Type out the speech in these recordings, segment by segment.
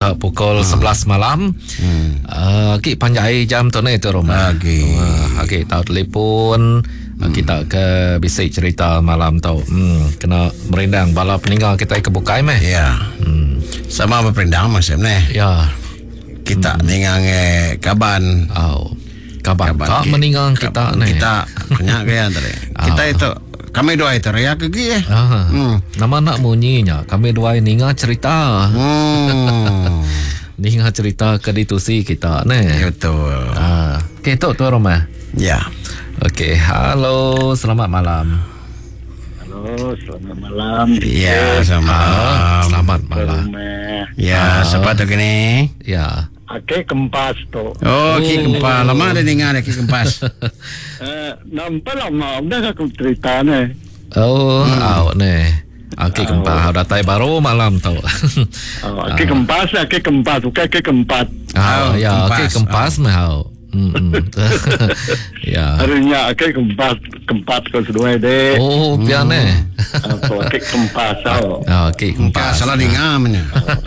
pukul 11 malam. Ki panjai jam tu ni tu rumah. Okey, tahu telefon. Kita ke bisik cerita malam tu. Kena merindang bala peninggal kita kebukai meh. Ya. Sama berperindang macam ni. Ya. Kita ningang kaban. Kaban tak meninggal kita ni. Kita kenyak kaya tadi. Kita itu kami dua itu raya kegi Nama nak munyinya. Kami dua ningal cerita. Ningal cerita ke ditusi kita ni. Betul. Okey, tu rumah. Ya. Okey, halo, selamat malam. Halo, selamat malam. Ya, selamat malam. Ya, siapa tu kini? Ya. Ake Kempas tu. Ki Kempas. Lama ada dengar Ki Kempas. Nampak lama dah aku cerita ni. Ni. Ake Kempas. Dah tay baru malam tu. Ake Kempas, bukan Ake Kempat. Ya, Ake Kempas mahal. Ya. Harinya Ake Kempat kau sedua dek. Biar ni. Ake Kempas. Ake Kempas. Salah dengar mana.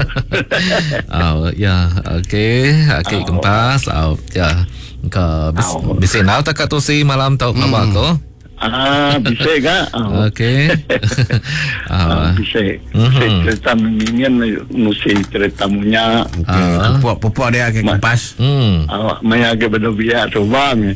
Ya, Ake Kempas. Ya. Kau bisa nak tak tu si malam tau apa ko? Bisa ke? Okey. Bisa. Cerita mingin nusi cerita munya. Pupu dia Ake Kempas. Maya ke bedobia tu bang.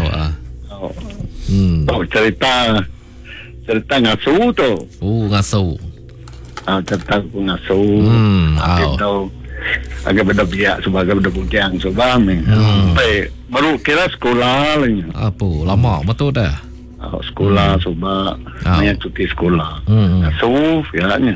Cerita ngasu tu. Ngasu. Cerita ngasu. Tahu. Agak bedobia sebagai bedobujang sebab ni. Baru kira sekolah lagi. Apa? Lama betul dah. Sekolah sebab Maya cuti sekolah. Ngasu ya nya.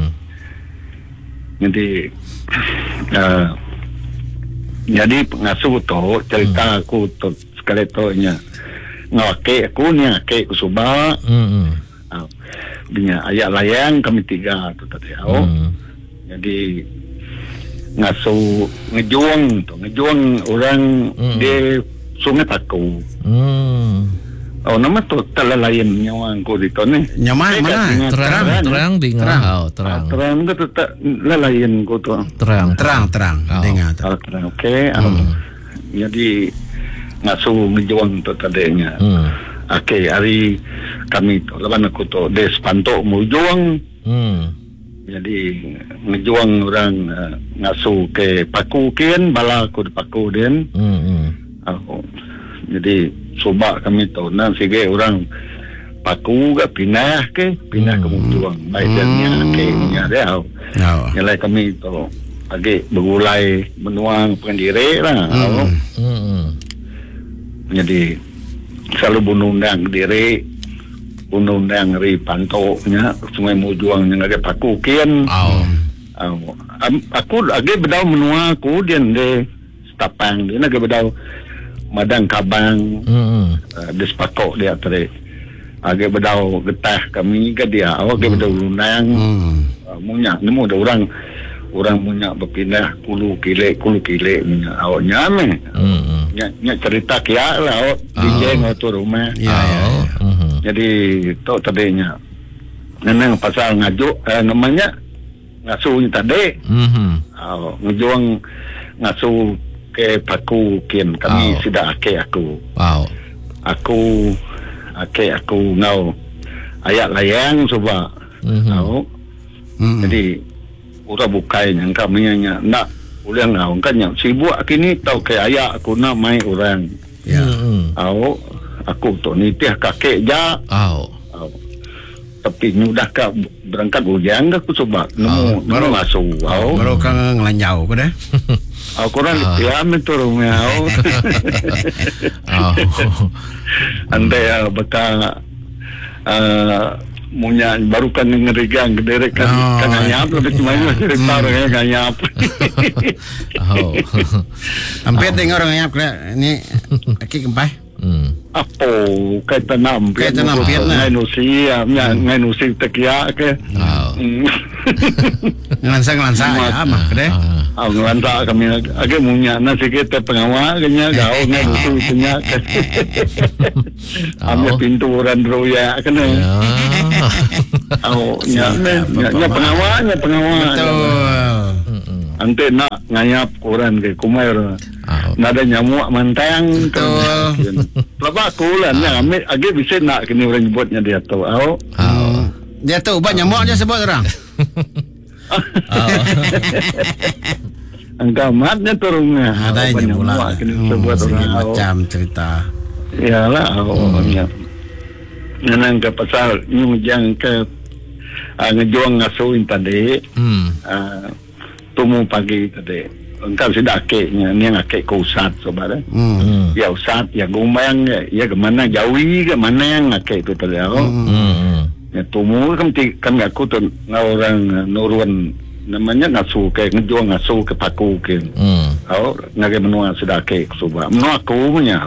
Jadi pengasuh tu cerita aku tu sekali tu nya ngake aku ni ake aku subak punya ayat layang kami tiga tu tadi jadi ngasuh ngejuang orang di Sungai Paku. Nama tu telalayan nyawang ko dito ni. Nyamai mana? Terang dengar. Terang tu tak lalayan ko tu. Terang dengar. Terang. Okey. Jadi ngasuh ngejuang tu tadinya. Okey, hari kami tu lawan aku tu des pantok mujuang. Jadi ngejuang orang ngasuh ke Paku kian bala aku di Paku din. Jadi subak kami tahu sige orang Paku ke pindah ke mujuang baiknya ke nya dia. Nyalai kami tu lagi bergulai menuang pendiri lah. Jadi selalu bunundang diri undang ri pantoknya Sungai Mujuang yang ada Paku kian. Aku lagi bedau menua aku dia de Stapang dia lagi bedau Madang Kabang. Des pakok dia tadi. Lagi bedau getah kami ke dia. Lagi bedau lunang. Munya nemu ada orang punya berpindah kulu kile punya awaknya me. Nya cerita kia lah DJ tu rumah. Jadi tu tadinya neneng pasal ngajuk namanya ngasuh tadi. Ngejuang ngasuh ke Paku kian kami sudah aku. Aku ngau ayat layang coba. Jadi orang bukai yang kami nya nak ulang ngau kan yang sibuk kini tahu ke ayat aku nak mai orang. Aku tu ni tiah kakek ja. Tapi mudah ka berangkat bujang aku coba nemu masuk. Baru kang ngelanjau ke dah. Aku orang diam itu rumah. Andai betul munya baru kan ngerigang gede kan nganyap tapi cuma cerita orangnya nganyap. Hampir dengar orang nganyap ni Ake Kempas. Apa kaitan nampir nganusi tekia ke ngelansa ya mah deh. Ngelansa kami agak munya nasi kita pengawal kenya gaul nganusi punya ambil pintu orang roya kena nya pengawal betul. ante nak ngayap koran ke kumair. Nada nyamuk mantang. Betul. Pelabak koran nya ambil agi bisa nak kini orang nyebutnya dia tu. Dia tu ubat nyamuk je sebut orang. Angkamatnya turunnya. Adanya pula. Sebut orang macam cerita. Yalah, Nanang ke pasal nyujang ke ngejuang ngasuhin tadi. Tumu pagi tadi. Engkau sudah akiknya, ni yang akik ke Ustaz sobat. Ya Ustaz, ya gumayang ya kemana jawi ke mana yang akik tu tadi. Ya tumu kami aku tu orang nurun namanya ngasuh ke ngejuang ngasuh ke paku ke. Ngagai menua sudah akik sobat. Menua aku punya.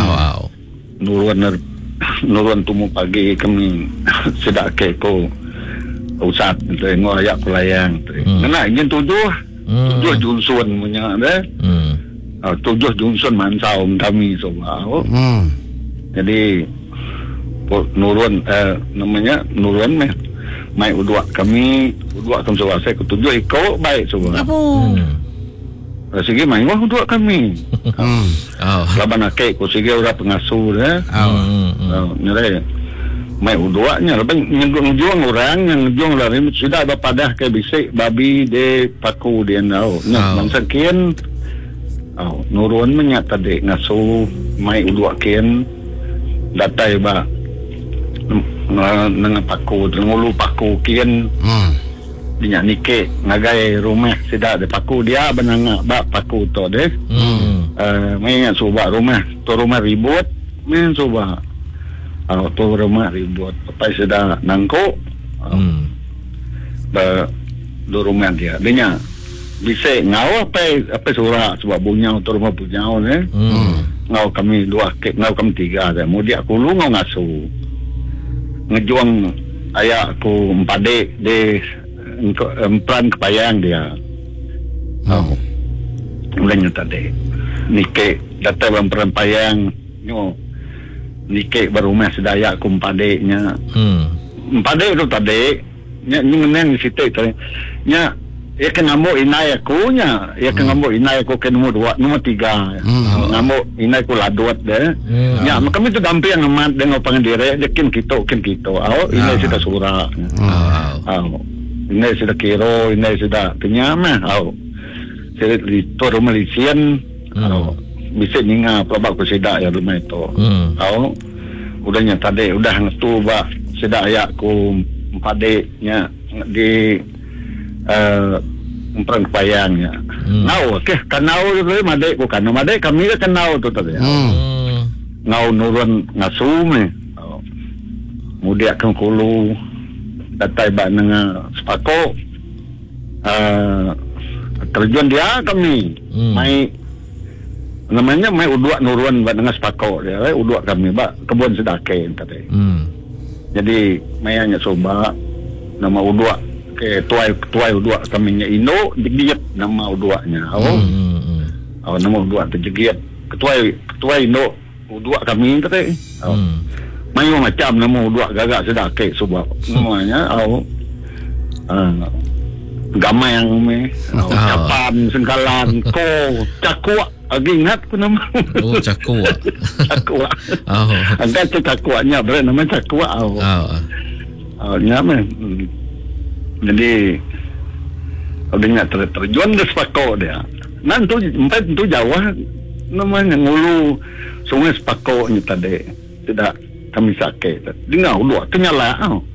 Nurun tumu pagi kami sudah akik ko Ustaz tengok ayak pelayang kena ingin tujuh junsun punya deh 7 junsun mansau kami semua. Jadi nurun namanya nurun mai udua kami selesai ke 7 ikut baik semua. Sige main wah udua kami. Laban akik ko sige ora pengasuh deh. Nyere mai uduanya lepas ngejuang orang yang ngejuang lari sudah ada padah ke bisik babi de paku dia nau mangsakin nurun menyak tadi ngasuh mai udua ken datai ba nang paku ngulu paku ken dinya nike ngagai rumah sudah de paku dia benang ba paku to deh mai ngasuh rumah to rumah ribut main coba tu rumah ribut papai sudah nangko do rumah dia bisa ngau apa surah sebab bunyau tu rumah bunyau ni ngau kami 2 ngau kami 3 dah mudi aku lu ngau ngasuh ngejuang ayah aku 4 dek de empran kepayang dia mulanya tadi nike data empran payang nyo nike berumah sedaya kumpadeknya. Empadek tu tadi nya ngeneng situ tadi. Nya ya kan ngamuk inai aku nya, ya kan ngamuk inai aku ke nomor 3. Ngamuk inai aku ladot deh. Nya kami tu dampi yang amat dengan pangdire dekin kita. Inai sudah surah. Inai sudah kiro, inai sudah penyama. Saya itu rumah lisian. Bisa ninga pelabak ku sedak ya rumah itu. Udahnya tadi udah ngetu ba sedak ya ku empadeknya di empran payangnya. Nau ke kanau tu madek ku kanau madek kami ke kanau tu tadi. Ngau nurun ngasuh me. Mudia kan kulu datai ba nang sepako. Terjun dia kami mai namanya mai udua nurun ba dengan sepako dia udua kami ba kebun sedake tadi. Jadi mai hanya coba nama udua ke tuai udua kami nya Indo jegiet nama uduanya. Nama udua tu jegiet ketuai Indo udua kami tadi. Mai macam nama udua gagak sedake sebab namanya gamai yang capan sengkalan ko cakua lagi ingat ku nama cakua angkat tu cakuanya ber nama cakua nyama jadi adanya terjun ke sepako dia nan tu empat tu Jawa namanya ngulu sungai sepako ni tadi tidak kami sakit dengar dua kenyala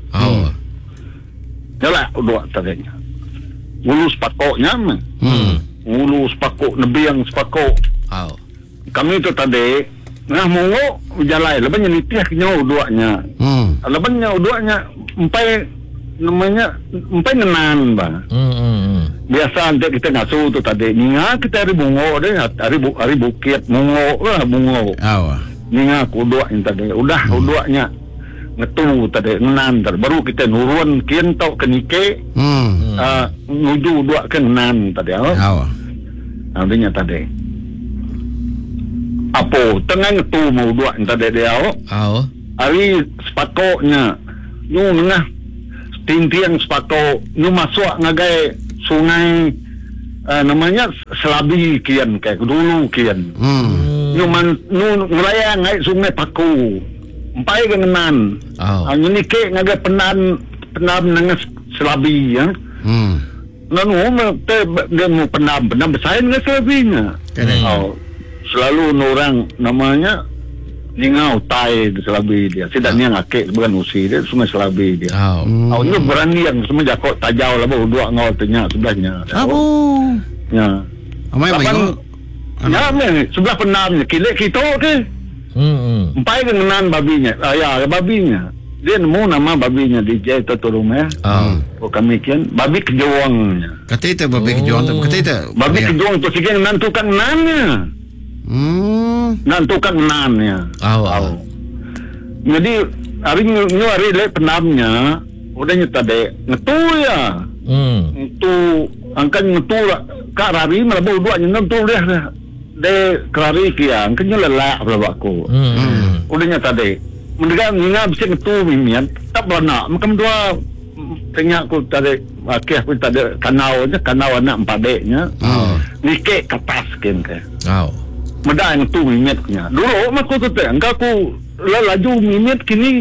nyala dua tadi ngulu sepakoknya ngulu sepakok nebiang sepakok kami tu tadi nah mungo jalai lebannya nitiah nyaw duanya lebannya duanya empai namanya empai ngenan ba biasa ante kita ngasuh tu tadi ninga kita hari bungo deh hari bukit mungo lah bungo ninga kudua tadi udah uduanya ngetu tadi nan baru kita nurun kian tau kenike nuju dua ke nan tadi artinya tadi apa tengah ngetu mau dua tadi dia hari sepakoknya nu nengah tintiang sepako nu masuk ngagai sungai namanya selabi kian kayak dulu kian. Nyuman ngelayang ngai sungai Paku. Empai kengenan. Nike ngaga penam nangas selabi ya. Nanu dia mau penam bersaing dengan selabinya. Selalu orang namanya Ningau tai di selabi dia. Sedangnya ngake bukan usi dia sungai selabi dia. Ini berani yang semua jakok tajau lah baru dua ngau tanya sebelahnya. Ya. Amai bayu. Ya me sebelah penamnya kilek kita ke. Empai kengenan babinya. Ya babinya. Dia nemu nama babinya DJ itu rumah. Kami kian babi kejuangnya. Kata itu babi kejuang tu. Kata itu babi kejuang tu sikit nantukan nannya. Nantukan nannya. Jadi hari le penamnya udahnya tadi ngetu ya. Itu angkan ngetu kak rari malah baru dua nyentuh dia. De kerari kia angkanya lelak berlaku. Udahnya tadi mendengar ninga bisa ngetu mimian tak berana macam dua tanya aku tadi aku tadi kanau anak empadeknya. Nike kapas kan ke. Meda yang tu mimitnya. Dulu aku tu engkau aku laju mimit kini.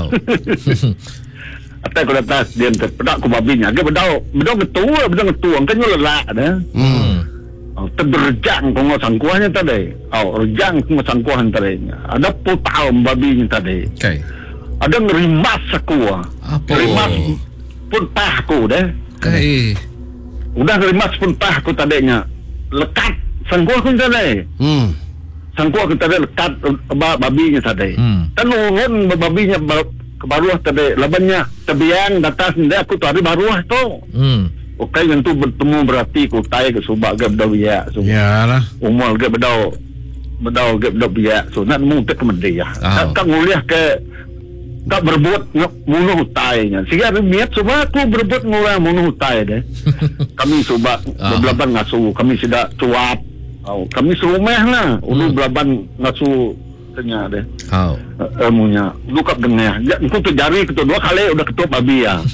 Atau aku datang dia pedak aku babinya. Dia bedau ketua. Angkanya lelak dah. Terberjang kau sangkuannya tadi. Rejang kau sangkuan tadi. Ada putau babinya tadi. Ada ngerimas aku. Ngerimas pun pah aku deh. Udah ngerimas pun pah aku tadinya. Lekat sangkuan aku tadi. Sangkuan aku tadi lekat babinya tadi. Dan urun babinya ke baruah tadi. Labannya tebiang datas dia aku tu hari baruah tu. Okay, yang tu bertemu berarti ku tai ke subak ke bedau biak. Yalah. Umur ke bedau ke bedau biak. So nak mungkin ke mendia. Tak nguliah ke tak berbuat munuh tainya. Sehingga miat subak aku berbuat nguliah munuh tai deh. Kami subak belaban ngasuh. Kami sudah cuap. Kami serumah lah. Ulu belaban ngasuh tanya deh. Ilmunya. Lukap dengar. Aku tu jari ketua 2 kali udah ketua babi ya.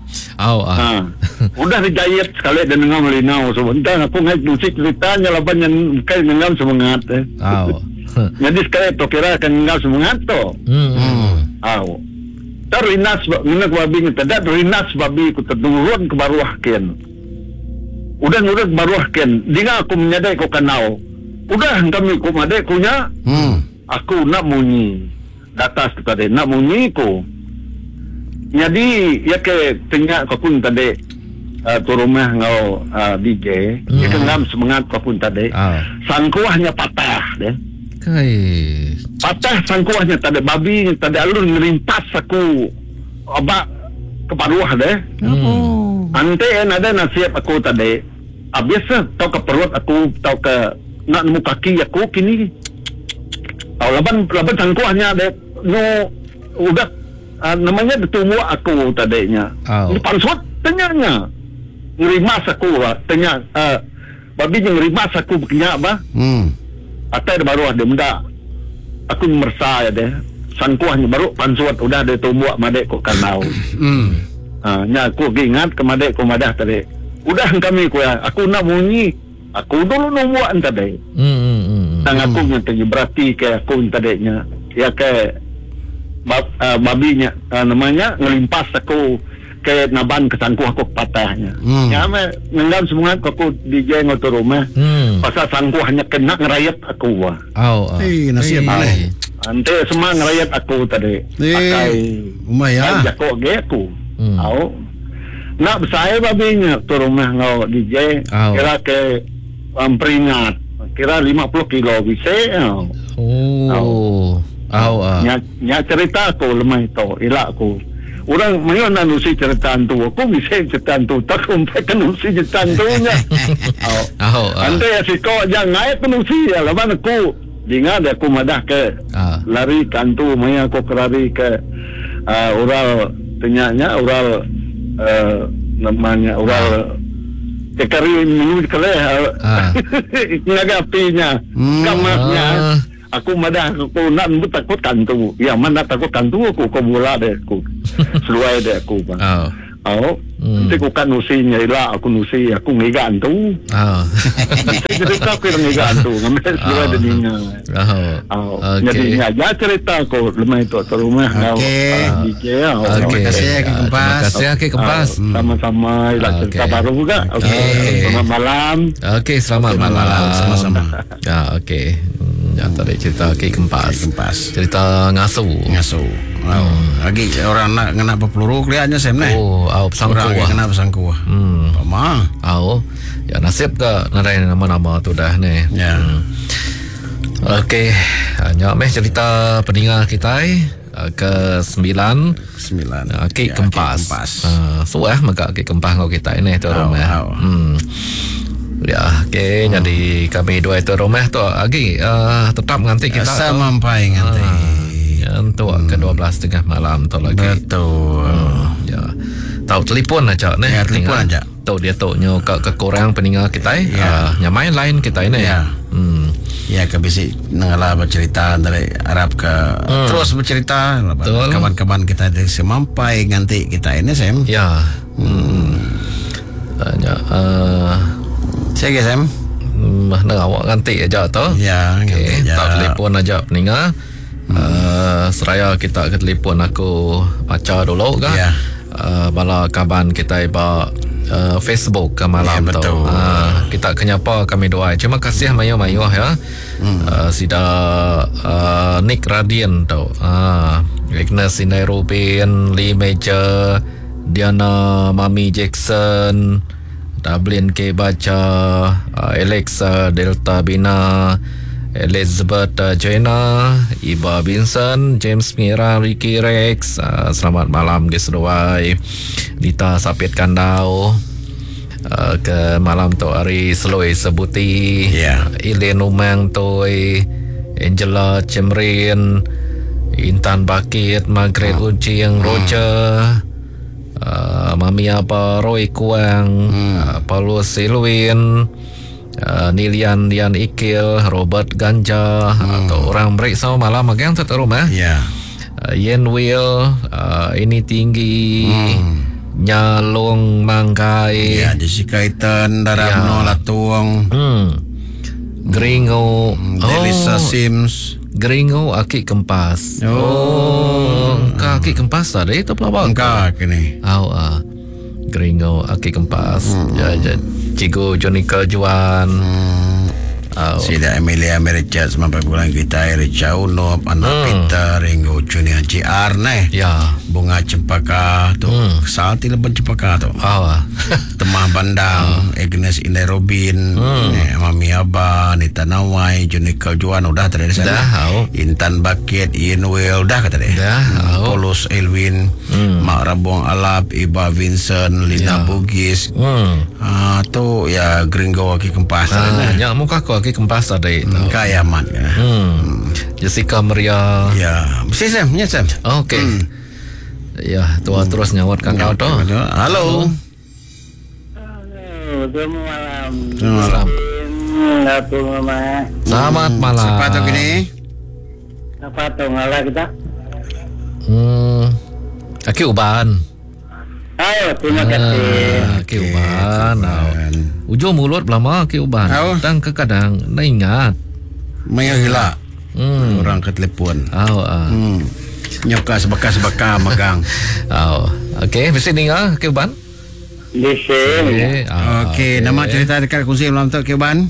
Udah dijahit sekali dan dengar melinau sebentar aku ngait musik ceritanya laban yang kaya nenggam semangat jadi sekali tu kira akan nenggam semangat tu terinas minyak babi ni tidak terinas babi ku terturun ke baruah ken udah ke baruah ken dengan aku menyadai ku kanau udah kami ku madai kunya aku nak munyi datas tadi nak munyi ku. Jadi ya ke tengah kau pun tadi tu rumah ngau DJ dia kenam semangat kau pun tadi sangkuahnya patah deh patah sangkuahnya tadi babi tadi alur ngerimpas aku abak ke paruah deh ante ada nasihat aku tadi biasa tau ke perut aku tau ke nak nemu kaki aku kini laban sangkuahnya deh udah namanya bertumbuh aku tadinya. Pansut tanyanya. Ngerimas aku tanya babi yang ngerimas aku berkenyak apa? Atau baru ada benda. Aku merasa ya deh. Sangkuahnya baru pansut udah ada tumbuh madek kok kanau. Nya aku ingat ke madek ko madah tadi. Udah kami ko ya. Aku nak bunyi. Aku dulu nungguan tadi. Tang aku yang tadi berarti ke aku tadinya. Ya ke babinya namanya ngelimpas aku ke naban kesangkuh aku patahnya. Ya menggam semangat aku DJ ngotor rumah. Pasal sangkuhnya kena ngerayat aku nasihat boleh. Ante semua ngerayat aku tadi. Pakai lumayan. Jakok ge aku. Nak besar babinya tu rumah ngau DJ kira ke peringat. Kira 50 kilo bisa. Nya cerita aku lemah itu ilak aku orang mayon nanusi cerita tu aku bisa cerita tu tak sampai nanusi cerita tu nya ante ya siko jangan naik nanusi ya lawan aku dengar aku madah ke lari kantu maya aku kerari ke oral tanyanya oral namanya oral kekari minum kale naga apinya kamarnya. Aku madah aku nak takut kantu. Ya mana takut kantu aku bola deh aku. Seluai deh aku. Nanti aku kan nusinya lah, aku nusi, aku ngigaan tu. Cerita aku yang ngigaan tu, ngambil segera deninya. Jadi ngajar cerita aku lemah itu atau rumah. Terima kasih Kempas. Terima kasih Kempas. Sama-sama, cerita baru juga. Selamat malam. Selamat malam. Sama-sama. Okey. Tadi cerita Kempas. Cerita ngasuh. Lagi orang nak peluru kelihatannya Sam ni. Pesangku. Orang kena pesangku. Pama. Ya nasib ke narai nama-nama tu dah ni. Ya. Okey, nyak meh cerita pendengar kita ke-9 Kempas. So maka Kempas ngau kita ini tu rumah. Ya, okey, jadi kami dua itu rumah tu lagi tetap nganti kita sampai nganti. Untuk ke-12 tengah malam tu lagi. Betul. Ya. Tahu telefon aja ni. Ya, telefon aja. Tahu dia tahu nyo kekurang pendengar kita nyamain lain kita ini. Ya. Ya, ke bisi nangala bercerita dari Arab ke terus bercerita kawan-kawan kita dari semampai nganti kita ini Sam. Ya. Saya Sam. Awak nganti aja tu. Ya, okey. Tak telefon aja pendengar. Seraya kita ke telefon aku baca dulu kan. Ya. Bala kaban kita iba Facebook ke malam tu. Kita kenyapa kami doa. Terima kasih mayu-mayu ya. Sida Nick Radian tu. Ignas Inai Rubin, Lee Major, Diana Mami Jackson, Dublin K Baca, Alexa Delta Bina, Elizabeth Joina, Iba Vincent, James Mira, Ricky Rex, selamat malam Gesruai, Dita Sapit Kandau, ke malam tu hari Seloi Sebuti, Elaine Umang Toy, Angela Cemrin, Intan Bakit, Margaret Uncing, Roger, Mami Apa Roy Kuang, Paulus Silwin, Nilian Dian Ikil, Robert Ganja, atau orang break sama malam yang tetap rumah. Yen Will, Ini Tinggi, Nyalong Mangkai, Jessica Itan, Daramno Latuang, Gringo, Delisa Sims, Gringo Aki Kempas. Aki Kempas tadi itu pelabak. Engkau kini. Gringo Aki Kempas. Cikgu Johnny Juan, Sida Emilia Merichat sampai bulan kita Richa Uno, anak Peter, Ringo Junior JR nih. Bunga cempaka tu, saat ini leban cempaka tu. Temah Bandang, Agnes Inai Robin, Mami Aba, Nita Nawai, Johnny Juan udah tadi sana. Intan Bakit, Ian Will udah kata dia. Paulus Elwin, Mak Rabong Alap, Iba Vincent, Lina Bugis. Tu ya Gringo Aki Kempas. Ya muka aku Aki Kempas tadi. Kaya aman. Jessica Maria. Ya, mesti Sam, ya Sam. Okey. Ya, tua terus nyawat kakak tu. Halo. Selamat malam. Selamat malam. Siapa tu gini? Apa tu ngalah kita? Aki Uban. Terima kasih. Aki Uban. Ujung mulut lama Aki Uban. Dan kadang ingat. Maya gila. Orang ke telefon. Nyoka sebaka magang. Okey, mesti dengar Aki Uban. Okey, nama cerita dekat kursi malam tu Aki Uban.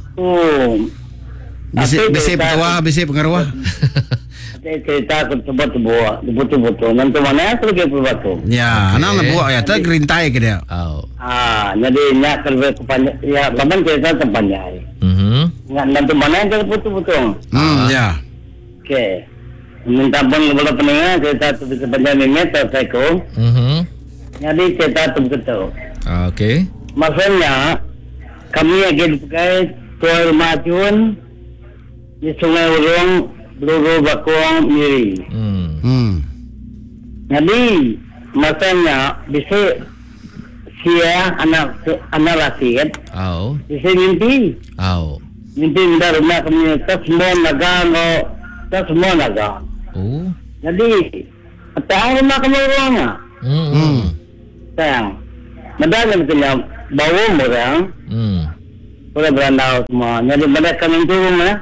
Bisi pengaruh, bisi pengaruh. Cerita buat betul-betul. Nanti mana aku lagi buat tu. Ya, anak buat ya, tak gerintai ke dia. Jadi nak kerja kepanjang. Ya, laman cerita terpanjang. Nanti mana yang betul-betul. Ya. Okey. Minta pun kepada pendengar cerita tu sepanjang ini terseku. Jadi cerita tu betul. Okey. Maksudnya kami lagi dipakai tuai macun di Sungai Urung, Bluru Bakong Miri. Jadi maksudnya bisa sia anak rakyat. Bisa mimpi. Mimpi minta rumah kami tak semua naga. Jadi tahu rumah kami rumah. Sayang. Medang betulnya bau orang. Sudah berandau semua. Jadi mereka mintu rumah.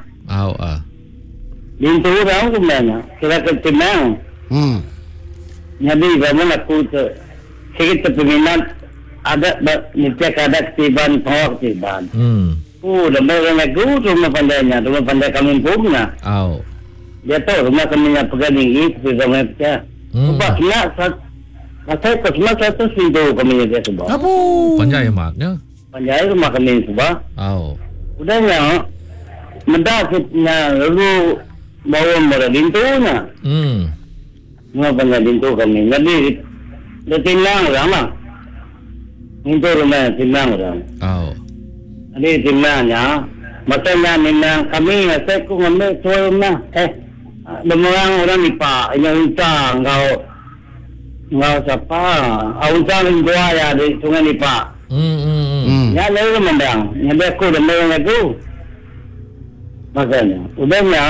Mintu orang sebenarnya. Kira ketimang. Jadi zaman aku sedikit terpeminat ada nitiak ada ketiban, pawak ketiban. Lembar yang aku rumah pandainya, rumah pandai kami punya. Dia tahu rumah kami yang pegang tinggi, seperti zaman itu. Sebab saya kesana satu pintu kami dia sebab. Panjai maknya. Panjai rumah kami sebab. Udahnya, mendasnya lalu bawa mereka pintunya. Rumah pandai pintu kami. Jadi dia timbang orang lah. Pintu rumah timbang orang. Jadi timbangnya, maksudnya timbang kami saya ku ngambil tuan rumah. Demorang orang nipa, ini unta engkau siapa? Unta dua ya di sungai nipa. Ya lalu mendang, nyampe aku demorang aku. Makanya, udahnya,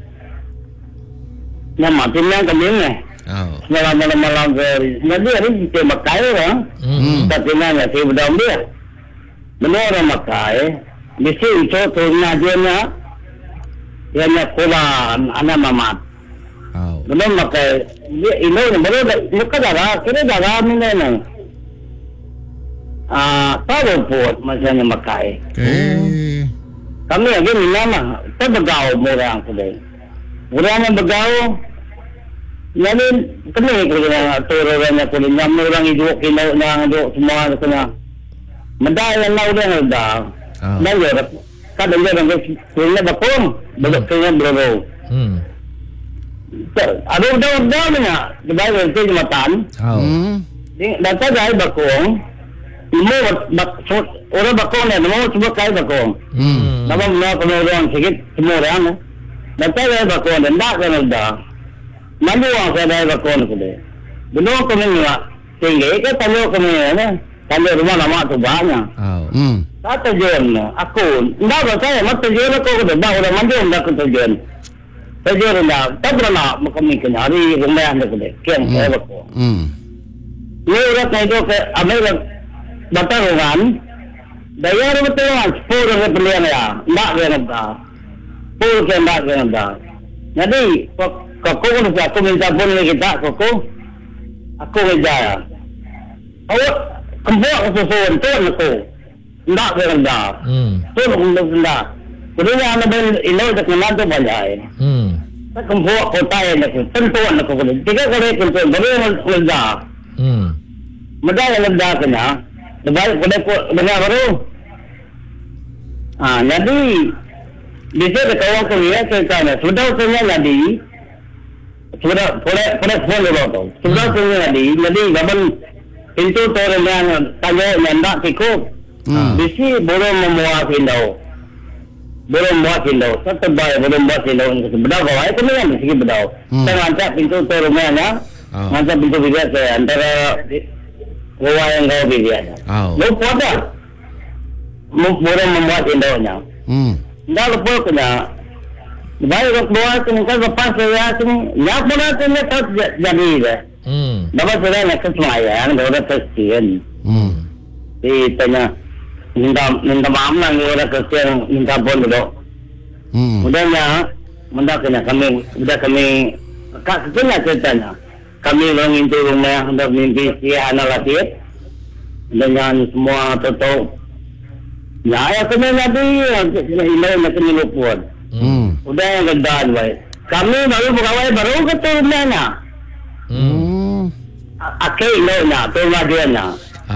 nama timbang kami ni. Malam-malam ke, jadi hari kita makai orang. Tapi nanya saya berdam dia. Benar orang makai, mesti itu turunnya dia nya kulan anak mamat. Benar makai ini baru muka darah kira darah mana tahu pun macamnya makai. Kami lagi nama kita bergaul orang sedang. Orang yang bergaul, jadi kami kerana turunnya kulit jam orang hidup kena orang hidup semua kena. Mendai yang lalu yang dah. Dan dia kadang dia orang kena bakong, kena berlalu. Ada dah mana? Kita itu jematan. Data jaya bakong, semua orang bakong ni, semua cuma kaya bakong. Nama mana orang sikit semua orang. Data jaya bakong dan tak kena dah. Malu orang saya jaya bakong tu deh. Benar kami ni lah. Tinggi ke tanya kami ni. Tanya rumah nama tu banyak. Tak tujuan aku. Tidak saya mak tujuan aku tu. Dah orang manjung dah aku tujuan. Tujuan dah. Tak pernah kami kena hari rumah anda tu deh. Kian saya bakong. Ni orang itu ke Amerika Batangan. Daya orang Batangan. 10 orang pilihan ya. Tak kena dah. 10 ke tak kena dah. Jadi kau aku minta pun lagi tak kau. Aku kerja. Awak kembali ke susun tuan aku. Tak kena dah. Tuan aku dah. Kemudian anda ini dah kenal tu banyak. Tak kembali kota yang aku. Tentuan aku. 3 kali tentuan. Baru yang dah. Mudah yang dah kena. Lepas kena baru. Jadi bisa kawan aku ya cerita. Sudah sebenarnya jadi. Sudah phone dulu tu. Sudah sebenarnya jadi gaban pintu orang tanya yang tak cukup. Bisi boleh memuat pintu. Boleh muat pintu. Satu bayi boleh muat pintu. Bedau kau itu ni kan sikit bedau. Saya angkat pintu rumahnya. Angkat pintu biasa saya antara rumah yang kau biasa. Lupa dah. Boleh memuat pintunya. Dah lupa kena. Baik waktu tu kan lepas saya tu, nak mana tu ni tak jadi dah. Dapat saya nak kesemaya, yang dah kesian. Di tanya minta maaf lah ni orang kesian minta pun dulu. Mudahnya kami kak sebenarnya ceritanya. Kami orang itu rumah hendak mimpi si anak laki dengan semua tutup. Ya, kami nanti email nak kami luput. Udah yang kedan baik. Kami baru pegawai baru ke rumahnya. Akhir nak rumah dia nak.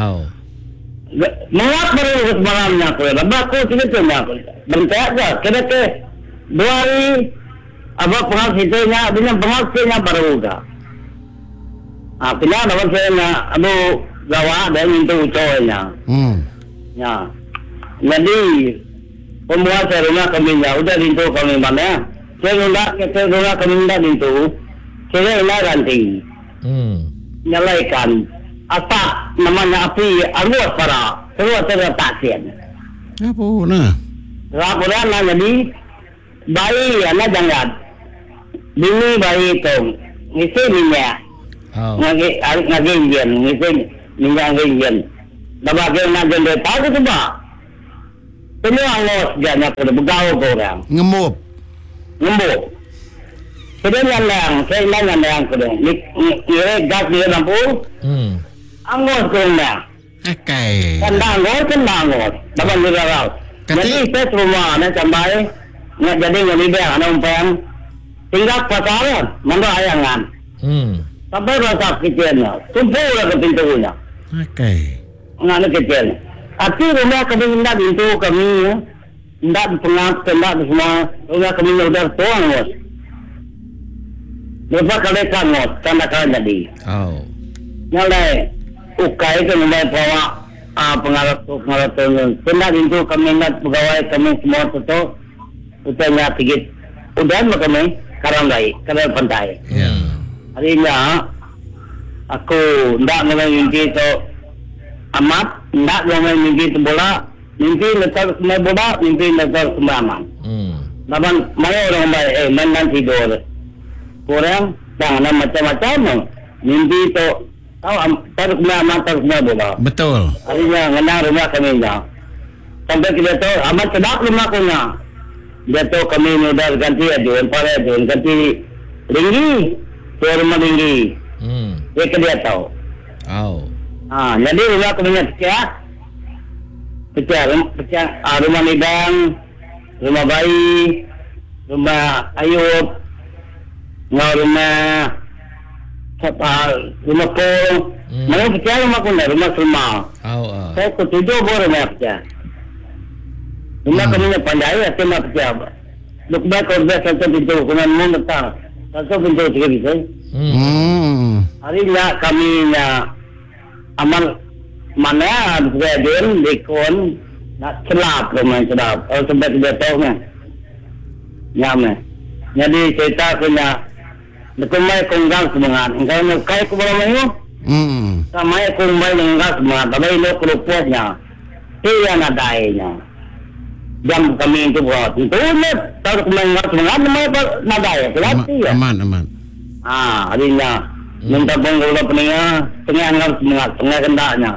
Mengat baru semalamnya aku. Lepas aku cerita aku. Bentak ke? Kira-kira 2 hari. Abang penghasilannya, dengan penghasilannya baru ke. Bila dapat saya nak, abu gawa dan minta ucapnya. Ya. Jadi pemuasa rumah kami udah dintu kami mana? Saya rumah kami dah dintu. Saya nak ganti. Nyalaikan. Apa namanya api aluas para. Terus saya pasien. Apa nak? Laporan nak jadi bayi anak jangan. Bini bayi itu ngisi minyak. Ngagi Indian ngisi minyak ringgit. Dah bagi nak jadi tahu tu bah. Semua angos jangan pada bergaul orang. Ngemuk. Sedangkan saya yang kedua. Ni gas dia lampu. Angos kena. Okay. Kena angos. Dapat bergaul. Jadi saya rumah nak sampai nak jadi ngelibah anak umpang. Tinggal pasaran, mana ayangan. Sampai rasa kecilnya, tumpulah ke pintunya. Okay. Anak kecil. Tapi rumah kami tidak pintu kami, tidak pengap, tidak semua. Rumah kami sudah tuang bos. Lepas kalekan bos, tanda-tanda jadi. Nyalai, ukai itu mulai bawa pengarah turun. Tidak pintu kami tidak pegawai kami semua tutup. Utanya sedikit. Udah kami Karanggai, Karang Pantai. Harinya aku tidak mimpi tu amat, tidak mimpi tu bola, mimpi letak semua bola, mimpi letak semua aman. Lapan mana orang baik, main tidur. Kurang, jangan macam-macam. Mimpi tu tahu taruh semua aman, taruh semua bola. Betul. Harinya menang rumah kami dah. Sampai kita tu amat sedap rumah punya. Dia tu kami mudah ganti ajuan, ganti ringgi, rumah ringgi. Dia dia tahu. Jadi rumah kami pecah. Rumah Nidang, rumah Bayi, rumah Ayub, rumah Pol. Mana pecah rumah kuna, rumah Selma. Saya ketujuh rumah pecah. Rumah kami ni pandai, rumah pecah. Lukbah korban satu pintu, kemudian menetap satu pintu tiga bisa. Hari ni kami nak amal mana berjalan lekon nak celap rumah celap. Oh sampai 3 tahun ni. Nyam. Jadi cerita punya lekomai konggang semangat. Engkau nak kai ku bawa mayu? Samai kongbai dengan semangat. Tapi lo kelupasnya. Dia nak dainya. Jam kami itu buat. Itu nak taruh kembali semangat nak dai. Aman. Harinya minta pengguna tengah anggap semangat, tengah kendaknya.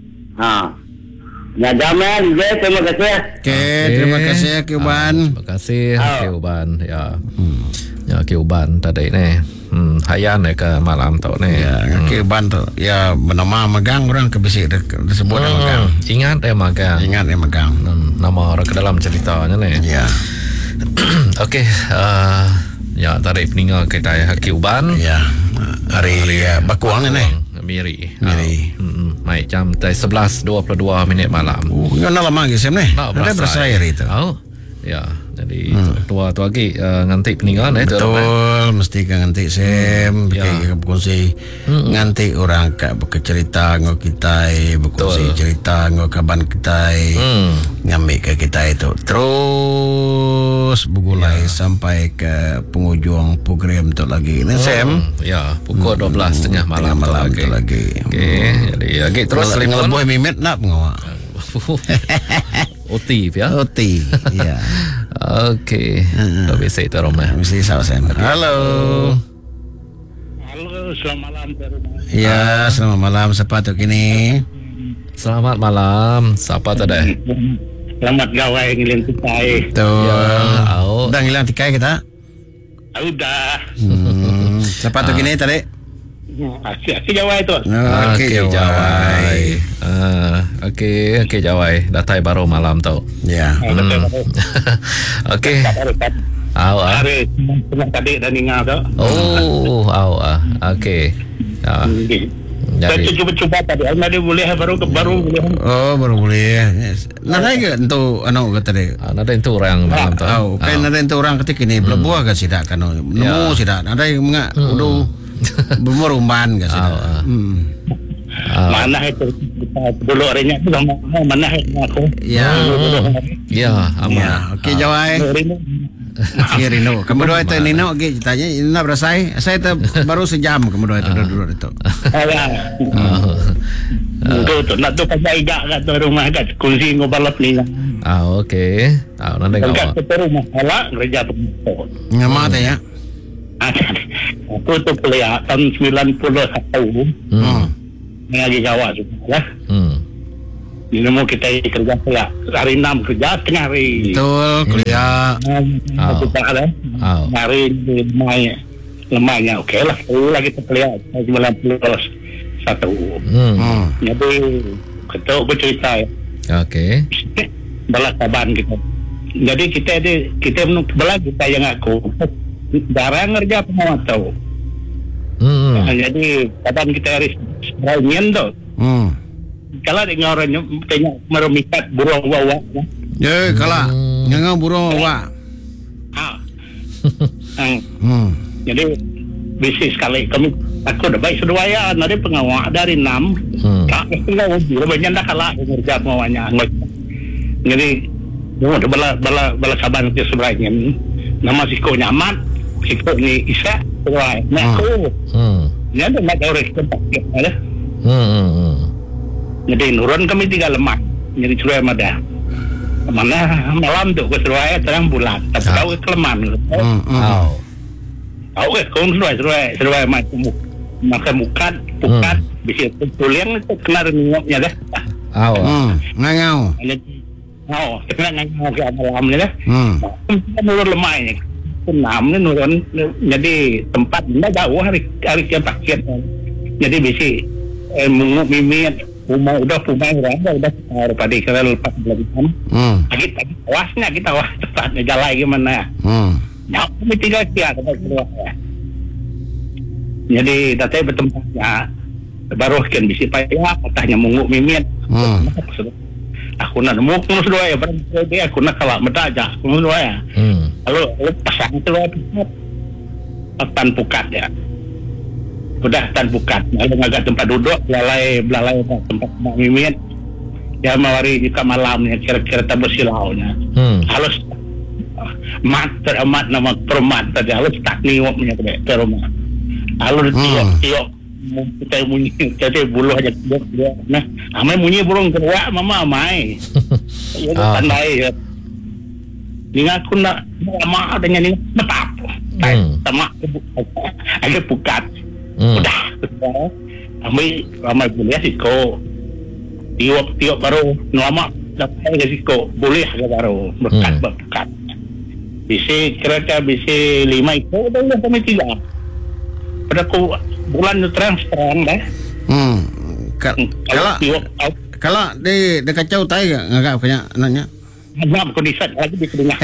Ya jaman, terima kasih. Terima kasih Kiuban. Terima kasih Kiuban. Ya. Ya Kiuban tadi ni. Hayan ke malam tu ni. Ya, Kiuban tu. Ya bernama Magang orang kebisik disebut Magang. Ingat Magang. Nama orang ke dalam ceritanya ni. Ya. Okey. Ya tarik peninggal kita Kiuban. Ya. Hari Bakuang ni. Miri. Mai jam 11:22 malam. Enggak lama lagi Sam ni. Ada berasa hari itu. Ya, jadi tua lagi nganti peninggalan betul, mesti kan nganti Sam, berkongsi nganti orang kat bercerita ngau kita, berkongsi cerita ngau kaban kita, ngambil ke kita itu terus bergulai sampai ke penghujung program tu lagi. Ni Sam, ya pukul 12 tengah malam tu lagi. Okey, jadi lagi terus lebih mimit nak ngawak. OT ya. Ya. Okey. Tak bisa itu Roma. Mesti sama Sam. Halo, selamat malam. Ya, selamat malam. Siapa tu kini? Selamat malam. Siapa tu dah? Selamat gawai ngilang tikai. Betul. Dah ngilang tikai kita? Sudah. Siapa tu kini tadi? Okey Jawai tu. Okey Jawai. Okey Jawai. Datai baru malam tu. Ya. Okey. Hari tadi dah ningal tu. Okey. Jadi cuba tadi. Ada boleh baru boleh. Baru boleh. Nanti ke untuk anak kata dia. Nanti itu orang malam tu. Kan nanti itu orang ketika ni berbuah ke sidak kan? Nemu sidak. Nanti mengak udah berumban ke sidak. Mana itu dulu harinya tu mana aku. Ya, aman. Okey Jawai. Rino. Kamu dua itu Nino okey tanya Nina berasai. Saya tu baru sejam kamu dua itu duduk itu. Tu nak tu pasal igak kat rumah kat kunci ngobalap ni. Okey. Nanti kau. Kat rumah ala kerja pemotong. Ngama tanya. Aku tu kuliah tahun 91. lagi gawat juga lah. Ini mau kita kerja pula hari 6 kerja tengah hari. Betul, kuliah. Kita ada hari lemahnya okey lah. Lagi kita kuliah 91. Jadi kita bercerita ya. Okey. Balas kaban kita. Jadi kita menurut bala kita yang aku jarang kerja pengawat tahu. Jadi kapan kita harus beranian tu. Kalau dengar orang tanya merumikat burung wawa. Ya, kalau ngangau burung wawa. Jadi bisnis sekali kami aku dah baik sedaya dari pengawal dari 6 tak kena uji banyak dah kalah kerja pengawalnya. Jadi bala saban ke sebenarnya nama siko nyaman siko ni Isa sebenarnya nak aku ni ada nak orang tempat ada jadi nurun kami 3 lemah jadi curai ada mana malam tu ke sebenarnya terang bulan tapi tahu kelemahan tahu ke kau sebenarnya makan mukat pukat bisa tuliang kena renungnya dah ngangau kena ngangau ke malam ni dah nurun lemah ni senam ni nurun jadi tempat dah jauh hari yang paket jadi bisa munguk mimit rumah udah dah pada kita lepas belakang kita awasnya kita awas tepatnya jalan gimana ya kami 3 kia jadi datanya bertempatnya baru kan bisa payah katanya munguk mimit aku nak nemu aku sudah ya berarti aku nak kalah mendadak aku sudah ya lalu pasang tu tan pukat ya sudah tan pukat lalu agak tempat duduk belalai tempat mimit ya mawari jika malamnya kira-kira tak bersilaunya halus mat nama permat tadi halus tak niwapnya ke rumah lalu tiok kita bunyi jadi buluh aja dia nah amai bunyi burung kedua mama amai ya tandai ya ni aku nak lama adanya ni tetap sama ada pukat udah amai boleh siko tiok baru lama dapat ke siko boleh baru berkat bisa kira-kira bisa 5 itu udah sampai 3 pada aku bulan terang dah. Kalau di kacau tai agak banyak anaknya. Agak kondisi lagi di telinga.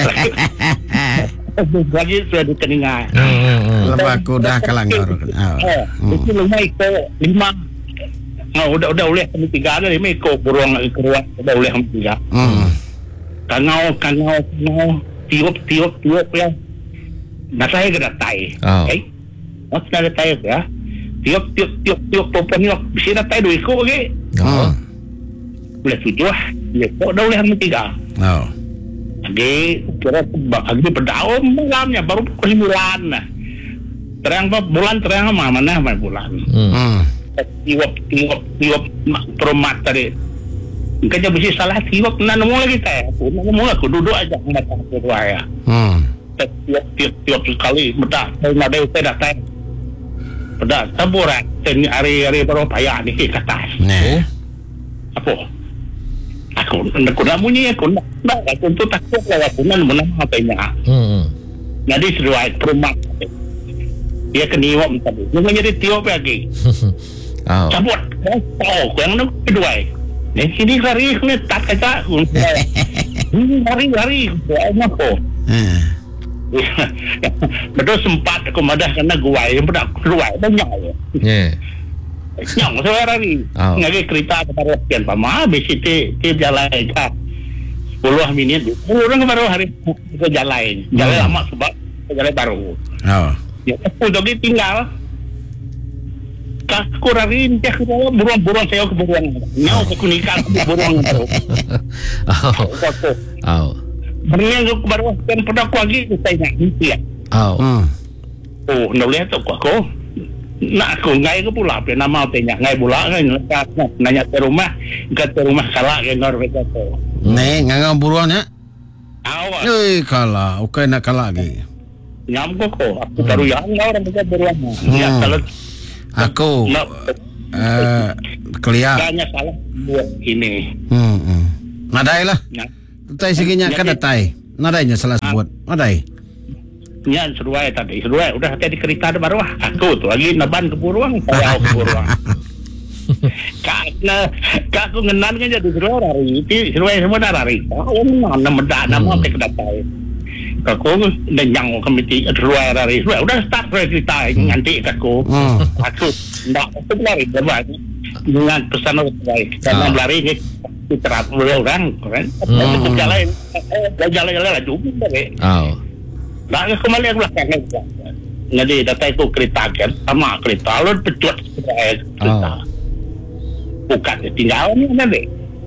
Lagi sudah di telinga. Lepas aku dah kalangor. Itu 5 ekor 5. Udah boleh kami 3 ada 5 ekor burung lagi keluar udah boleh kami 3. Kangau tiup ya. Nak saya kena tai. Okay. Nak ada tai ya. Tiup perempuan ni bisa nak tai 2 ekor lagi. Boleh 7 lah. Ya, kok dah boleh kami 3. Lagi kira lagi berdaun malamnya baru pukul 9 lah. Terang bulan terang mana bulan. Tiup perumat tadi. Mungkin bisa salah tiup nak nemu lagi saya. Aku duduk aja datang ke saya. Tiup sekali bedak. Ada saya datang. Bedak taburan. Hari baru payah ni ke atas. Apa? Aku nak bunyi aku nak tu takut lah aku nak menang apanya. Jadi seruai perumat. Dia keniwak tadi. Dia menjadi tiup lagi. Cabut. Yang nak kedua. Di sini hari ni tak kata. Hari. Apa? Betul sempat aku madah kena guai yang bedak keluar banyak ya. Nyong suara ni. Ngaji cerita kepada sekian pama BCT jalan ka 10 minit. Orang baru hari ke jalan lama sebab jalan baru. Ya aku jadi tinggal. Aku rarin dia burung saya ke burung. Nyau aku nikah burung baru. Berian aku baru kan pada aku lagi saya nak dia. Nak lihat aku. Nak aku ngai ke pula apa nama tanya ngai pula kan nanya ke rumah salah ke ngor betul tu. Ngangang buruannya. Kalah, okey nak kalah lagi. Nyam ko aku baru yang orang betul buruan. Ya kalau Kelia. Hanya salah buat ini. Nadai lah. Tay seginya kan datai. Nadainya salah buat. Nadai. Nya seruai tadi. Seruai udah tadi kereta ada baru aku tuh lagi naban ke Puruang, saya ke Puruang. Karena aku ngenan kan jadi seruai hari itu seruai semua dari. Oh, nama medak nama apa kedatai. Aku dan komiti seruai hari seruai udah start cerita nanti aku ndak itu lari berbuat dengan pesan seruai karena lari ke terap orang kan. Jalan laju deh. Nah, kembali aku lah kan. Jadi datai ku kereta kan sama kereta lalu pecut kereta. Bukan tinggal ni nanti.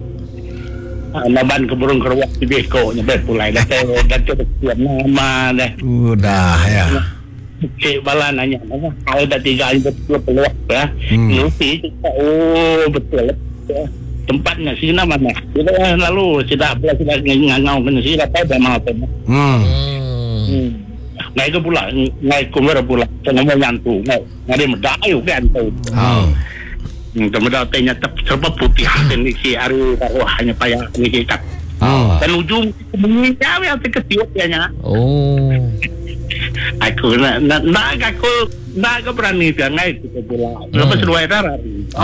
Naban keburung keruak di beko nyampe pulai dah nama dah. Udah ya. Cik bala nanya kalau dah 3 betul peluang ya. Nusi betul. Tempatnya sini mana? Kita lalu sudah ngangau kan sini dah tahu dah mau tu. Ngai ke pula, ngai kumera pula. Saya mau nyantu, ngai medak ayu kan tu. Kemudian tanya serba putih ni si aru hanya payah ni kat. Dan ujung menginjau yang terkesiut dia. Aku nak berani dia ngai kita pula. Lepas seruai darah.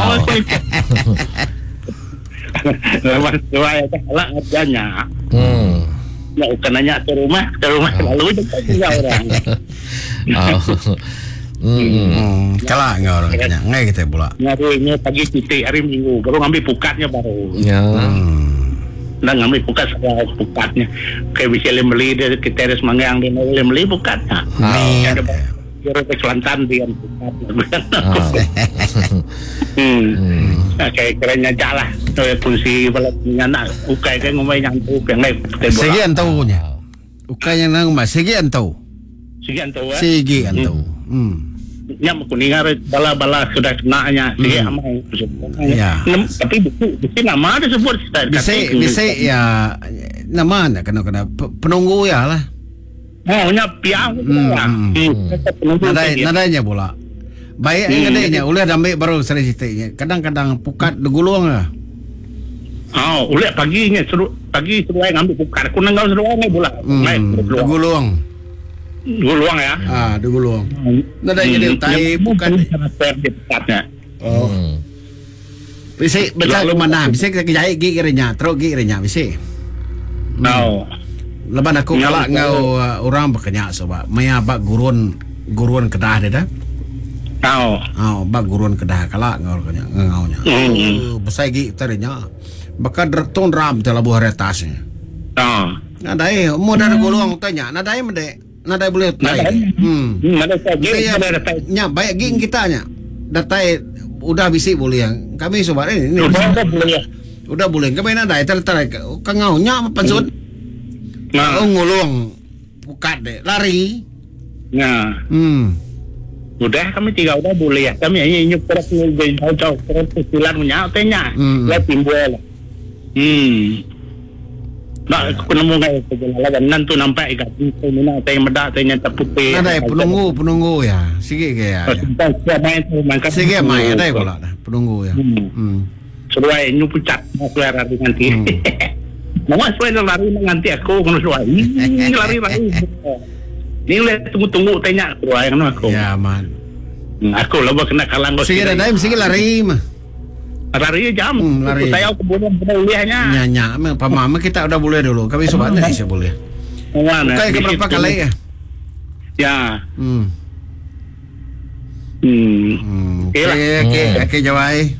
Lepas seruai lah adanya. Nak kenanya ke rumah lalu dia orang. Kalah ngau orang kena ngai kita pula. Nyarinya pagi titik hari Minggu baru ngambil pukatnya baru. Dah ngambil pukatnya. Kayak bisa beli dari kita ada semangang dia beli pukatnya. Ada kira Kelantan dia pukat. Kayak keranya jalan. Fungsi balapnya nak ukai kan ngomai nyantu yang lain. Sekian tahunya. Ukai yang nang mas sekian tahu. Sekian tahu. Yang kuningar bala-bala sudah kenanya dia amai. Ya. Tapi bukti nama ada sebut bisa ya nama nak kena penunggu ya lah. Nya piang. Nadanya pula. Baik nadanya ulah damai baru seri ceritanya. Kadang-kadang pukat degulung lah. Ulah paginya pagi seruai ngambil pukat. Aku nangau seruai ni pula. Degulung. Degulung ya. Degulung. Nadanya dia tai pukat di pukatnya. Bisa baca mana? Bisa kita jahit gigi renya, teruk gigi renya bisa. Lepas aku kalak ngau orang berkenyak sebab maya bak gurun Kedah dia dah. Bak gurun Kedah kalak ngau kenyak ngaunya. Besar gigi terenya. Bakal dertun ram telah buah retasnya. Nadai modal gulung tanya, nadai mende. Nadai boleh tai. Nya baik gigi kita nya. Datai udah bisi boleh yang. Kami sobat ini. Udah boleh. Kami nadai tertarik kangau nya pensut. Ngulung pukat deh lari. Udah kami 3 udah boleh ya. Kami hanya nyup terus jauh terus silan punya tanya. Lah timbul. Nak aku nemu ngai perjalanan nanti nampak ikat mina tanya medak tanya putih. Ada penunggu ya. Sikit ke ya. Sikit mai ada pula dah penunggu ya. Seruai nyup pucat mau keluar nanti. Nama sesuai lari nanti aku kena suai. Lari. Ni lihat tunggu tanya suai kan aku. Ya man. Aku lepas kena kalang kau. Sikit ada mesti lari mah. Lari jam. Lari. Saya kemudian bolehnya. Nyanyi. Pamama kita udah boleh dulu. Kami sobatnya bisa boleh. Kayak berapa kali ya? Ya. Oke Jawai.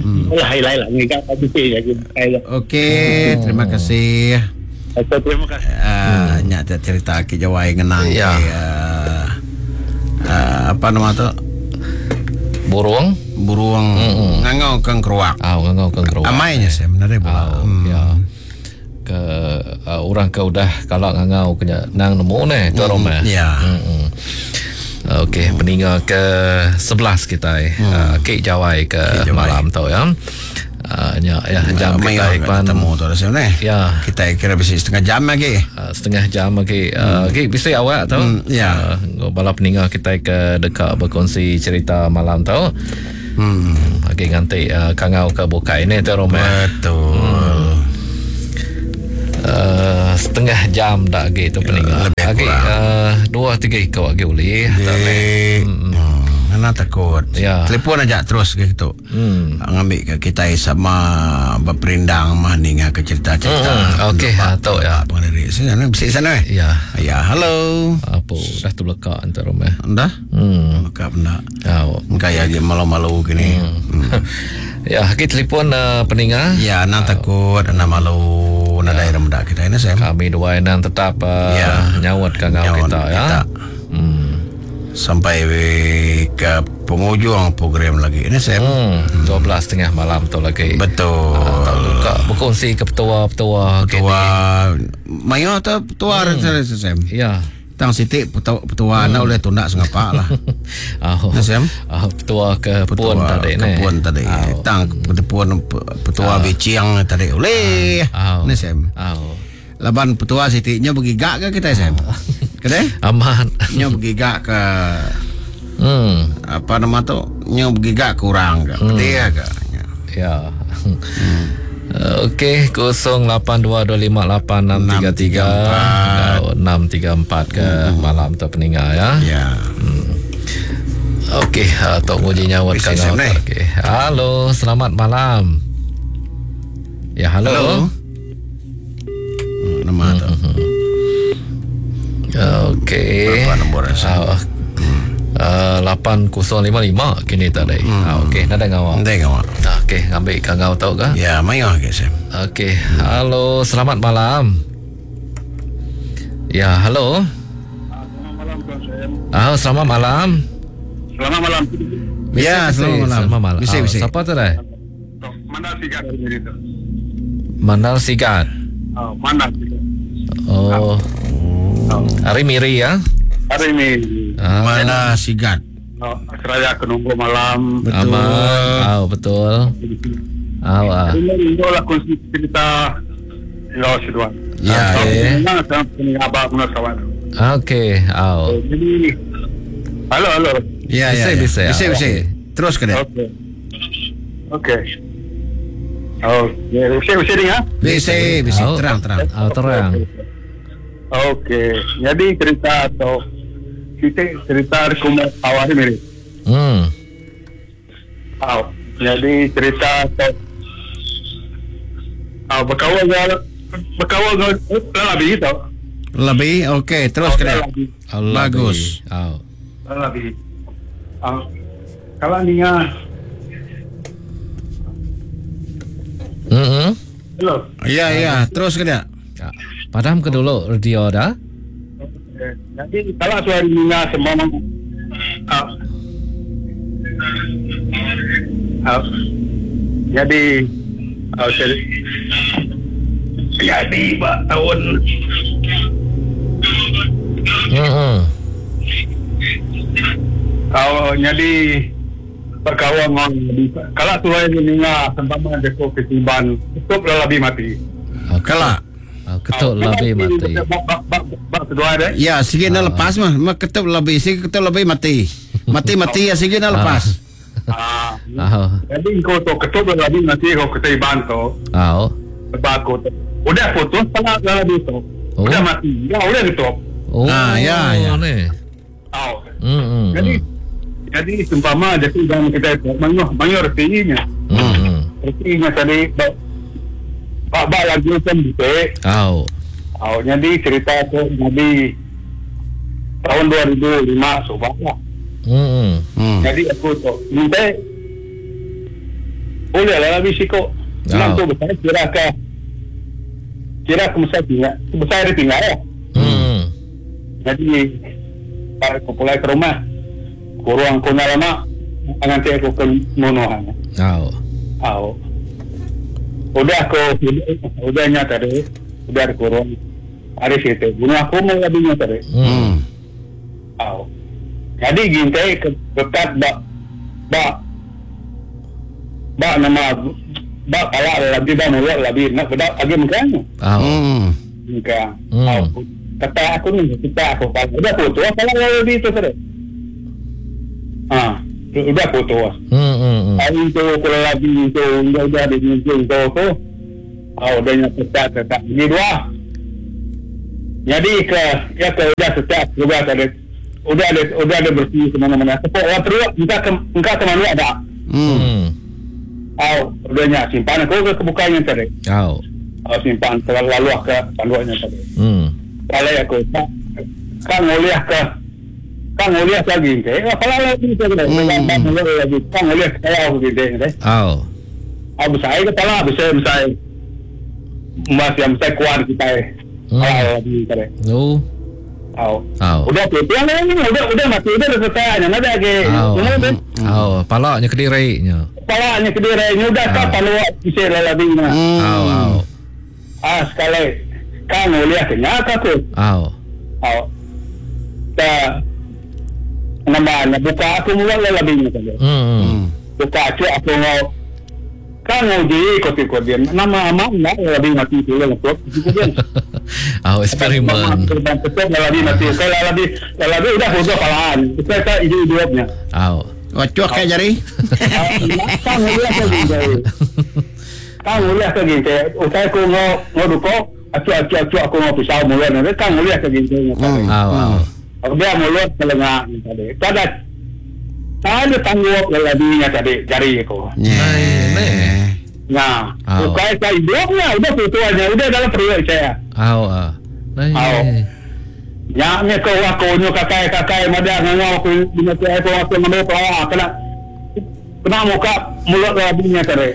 Oke, terima kasih. Terima kasih. Nyata cerita Ki Jawai ngenang. Ya. Apa nama tu? Buruang ngangau kang keruak. Ngangau kang keruak. Amainya sebenarnya pula. Ya. Ke orang ke udah kalau ngangau kena nang nemu ne tu rumah. Ya. Okey, peninggal ke 11 kita Kek Jawai ke malam tu ya. Jam kita ketemu tu rasanya. Ya. Kita kira bisa setengah jam lagi. Setengah jam lagi. Bisa awak tu. Ya. Bala peninggal kita ke dekat berkongsi cerita malam tu. Okey nganti kangau ke buka ini tu rumah. Betul. Setengah jam dah gitu peninggal. Okey 2-3 kau lagi boleh. Mana takut. Telefon aja terus gitu. Ngambil ke kita sama berperindang mah ninga ke cerita-cerita. Okey, tahu ya. Pengendari sana bisa sana. Ya. Ya, halo. Apa dah tu belakang antar rumah. Dah? Belakang benda. Kayak lagi malu-malu gini. Ya, kita telefon peninggal. Ya, nak takut, nak malu, nak daerah muda kita ini Sam. Kami dua nan tetap nyawat kangau kita ya. Sampai ke penghujung program lagi ini Sam. 12:30 malam tu lagi. Betul. Berkongsi ke petua mayo atau petua Sam. Ya. Tang sitik petua na oleh tundak sengapa lah. Sam. Petua ke pun tadi ni. Pun tadi. Tang petua biciang tadi oleh. Ni Sam. Laban petua sitiknya bergigak ke kita Sam? Kedai? Aman. Nya bergigak ke apa nama tu? Nya bergigak kurang ke? Dia ke? Ya. Okey 0822588633 ke malam tu peninggal ya. Ya. Okey, tok uji nyawat kangau. Okey. Halo, selamat malam. Ya, halo. Nama tu. Okey. Berapa nombor asal? 8055 kini tadi. Okey, nak dengar awak. Okey, ambil kangau tahu ke? Ya, mayo ke Sam. Okey. Halo, selamat malam. Ya, halo. Selamat malam Tuan Sam. Selamat malam. Selamat malam. Ya, selamat malam. Bisa. Siapa tu dah? Mandal Sigat hari ini tu. Mandal Sigat. Mandal Sigat. Hari Miri ya? Hari ini. Mana Sigat? Seraya kenunggu malam. Betul. Aman. Betul. Ini adalah konsep cerita Laos Siduan. Ya. Ini abang punya kawan. Okey. Jadi, halo. Ya. Bisa. Terus ke dia. Okey. Bisa dengar? Bisa. Terang. Terang. Okey. Jadi cerita rekomend awal ni. Jadi cerita berkawan lebih tau. Lebih, okey. Terus ke dia. Bagus. Lebih. Kalau ni Hello. Ya. Terus ke dia. Padam ke dulu radio dah. Jadi kalau suara ni semua jadi tahun jadi berkawan kalau suara ni sempama deko ketiban cukup lebih mati. Kalau ketuk lebih mati. Ya, sikit nak lepas mah. Ketuk lebih, sikit ketuk lebih mati. Mati ya sikit nak lepas. Jadi kau tu ketuk lebih mati kau ketiban tu. Sebab kau tu udah putus pala lebih tu. Udah mati. Ya, udah ketuk. Ya. Jadi seumpama jadi dalam kita banyak retinya. Retinya tadi Pak lagi macam gitu. Jadi cerita tu jadi tahun 2005 sobak lah. Jadi aku tu minta boleh lah habis ikut. Nampak besar kira ke besar tinggal ya. Jadi aku pulang ke rumah. Kurang kena lama nanti aku ke monohan. Udah nyata deh. Udah kurang. Ada situ. Bunuh aku mau lebih nyata deh. Jadi gintai ketat bak nama bak kalau lagi bak mulut lebih nak bedak lagi mungkin. Mungkin. Kata aku ni kita aku udah foto kalau lebih itu tadi. udah putus. Itu kalau lagi itu udah di mungkin tu. Udah tetap ini dua. Jadi ke udah tetap udah ada bersih kemana-mana. Sepok terus engkau ke mana ada. Udahnya simpan aku ke bukanya tadi. Simpan lalu ke panduannya tadi. Kalau aku kan nguliah lagi ke. Kalau lagi tadi lagi kan nguliah saya begitu deh. Saya kepala bisa masih yang saya kuat kita. Lagi tadi. Udah pulang ini udah mati udah selesai nya ada ke. Palaknya Kediri-nya. Palaknya Kediri-nya udah kapan bisa lalabina. Sekali kan nguliah kenyata aku. Namanya buka aku mula lalabina tadi. Buka aku mau kan uji kodi-kodian nama amak lebih mati itu untuk kemudian eksperimen lebih udah udah kalaan kita ide-idenya cuak kayak jari kan uliah ke gitu usai aku mau duko acu aku mau pisau mulai nanti kan uliah ke gitu dia mulut telengah tadi ada tanggup lebihnya tadi jari aku bukai saya hidupnya udah tutuannya udah dalam periode saya nyaknya kau aku kakai madah ngomong aku dengan saya aku ngambil pelawak kena muka mulut lebihnya tadi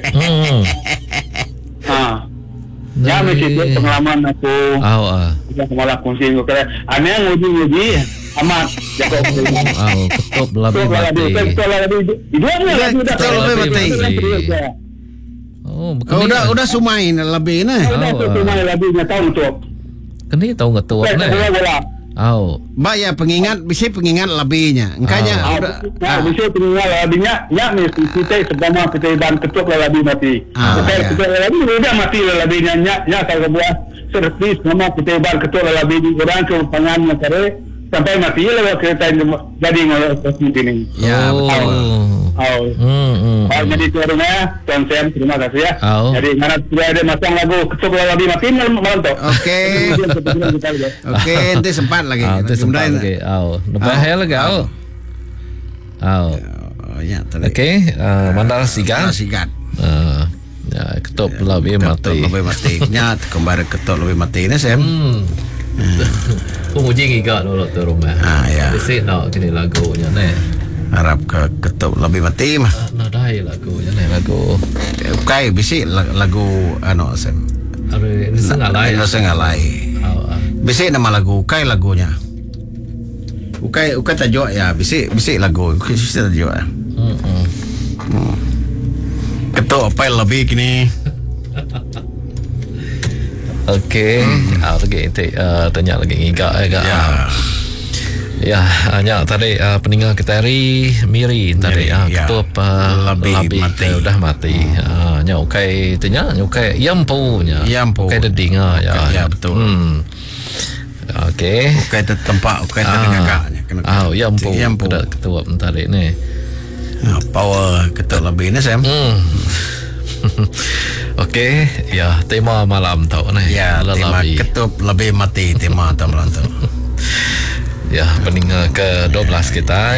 ya mesti pengalaman aku malah kunci aku kira aneh nguji amat jago ketup lebih mati udah sumain lebih nah sumain lebihnya tahu untuk kini tahu ngetup ya pengingat bisa pengingat lebihnya engkanya bisa pengingat lebihnya mesti kita sebama kita dan ketup lebih mati kita lebih udah mati lebihnya saya buat servis nama kita ban ketup lebih orang ke pangannya kare sampai mati lewat kereta jadi ngolok seperti ini. Ya betul. Jadi itu rumah Tuan Sam, terima kasih ya. Jadi mana sudah ada masang lagu kecuali lebih mati malam tu. Oke, nanti sempat lagi. Nanti sempat lagi. Bahaya lagi. Ya, oke. Mandar sigat. Ya, ketup lebih mati. Lebih mati. Nyat kembali ketup lebih mati ni Sam. Kung uji ngiga dulu tu rumah. Ya. Bisi nak kini lagunya ni. Harap ke ketup lebih mati mah. Nadai lagunya ni lagu. Okay, bisi lagu ano Sam. Ini sengalai. Bisi nama lagu Ukai lagunya. Ukai tajuk ya bisi lagu. Bisi tajuk. Ketup apa lebih kini? Okey, lagi tanya lagi ngigak ya hanya tadi peninggal kita hari Miri tadi ketup lebih mati dah mati nya okey tanya okey yampu deding ya betul okey tempat ngagaknya yampu ketup tadi ni power ketup lebih ni Sam. Okey, ya tema malam tau ni. Ya, tema ketup lebih mati tema malam tu. Ya, peninggal ke-12 kita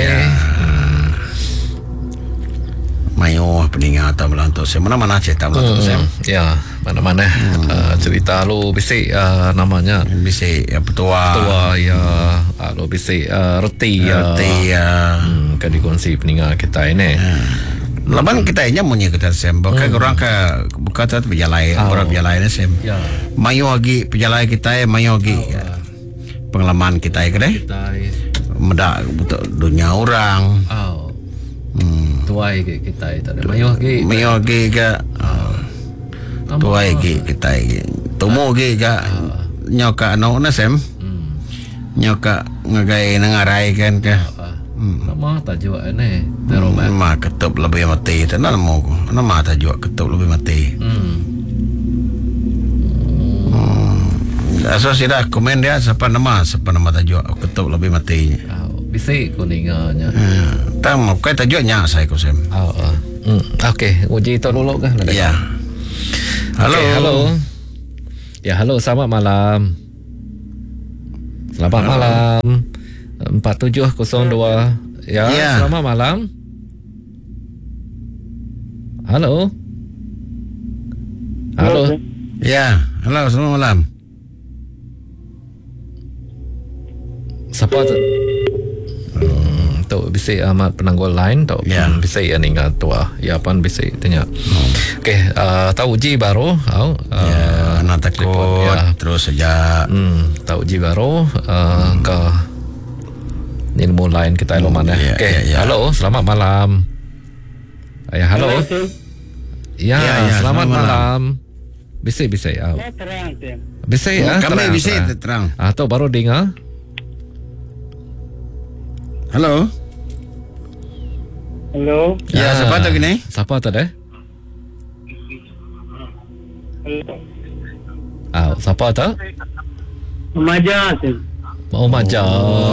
Mayo peninggal malam tu. Mana-mana cerita malam tu Sam. Ya, mana-mana cerita lu bisik namanya. Bisik petua ya, lu bisik reti kan dikongsi peninggal kita ini. Laban kita inya punya kita Sam. Bukan orang ke bukan tu berjalan orang berjalan ni Sam. Mayo lagi berjalan kita mayo lagi pengalaman kita ke deh. Medak untuk dunia orang. Tuai kita tak ada mayo lagi ke tuai kita tumu lagi ke nyoka anak na Sam. Nyoka ngagai nangarai kan ke. Nama tajuk ni teroma. Nama ketup lebih mati. Tanah nama tajuk ketup lebih mati. So sila komen dia siapa nama tajuk ketup lebih mati. bisik kuningnya. Tama kay tajunya saya ko sem. Okey, uji itu dulu kan? Ya. Halo. Okay, halo. Ya, halo, selamat malam. Selamat malam. 4702. Ya, selamat malam. Halo. Halo. Ya, halo, selamat malam. Siapa tu? Tu bisik amat penanggul lain tu. Bisik yang ingat tua. Ya, pan bisik tanya. Okey, tahu uji baru. Anak takut terus saja. Tahu uji baru ke ilmu lain kita ilmu mana. Okey, halo, selamat malam. Ya, halo. Ya, selamat malam. Bisik. Terang. Bisik kami bisik terang. Tu baru dengar. Halo. Ya, siapa tu gini? Siapa tu deh? Siapa tu? Maja. Maja.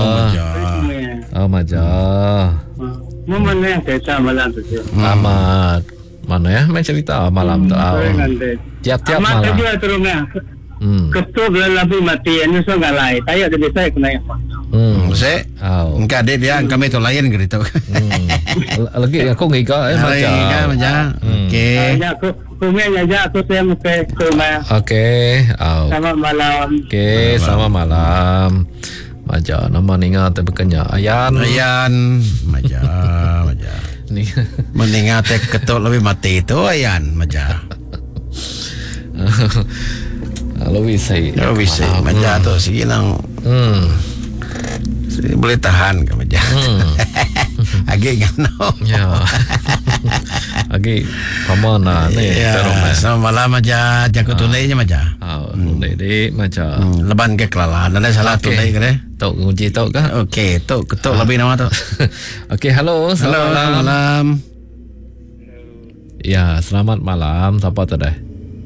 Mana yang cerita malam tu? Amat. Mana ya? Main cerita malam tu. Tiap-tiap malam. Amat saja terusnya. Ketuk lebih mati. Ini so galai. Tanya jadi saya kena apa? Saya. Engkau dia kami tu lain gitu. Lagi aku ngika Maja. Okey. Aku aja aku saya muka rumah. Okey. Selamat malam. Okey, selamat malam. Maja nama ningat berkenya Ayan. Maja. Ni meningat ketuk lebih mati itu Ayan Maja. Lebih saya. Maja tu sige lang. Boleh tahan ke Maja. Agi ngano. Ya. Agi pamana ni. Selamat malam Maja. Jago tunainya Maja. Tunai di Maja. Leban ke kelalahan. Ada salah tunai ke deh? Tok uji tok kah? Okey, tok ketuk lebih nama tu. Okey, halo. Selamat malam. Ya, selamat malam. Siapa tu deh?